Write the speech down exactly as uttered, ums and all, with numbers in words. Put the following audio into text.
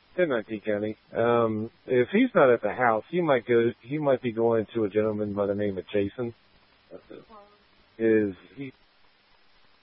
Good night, T. County. Um, if he's not at the house, he might go. He might be going to a gentleman by the name of Jason. His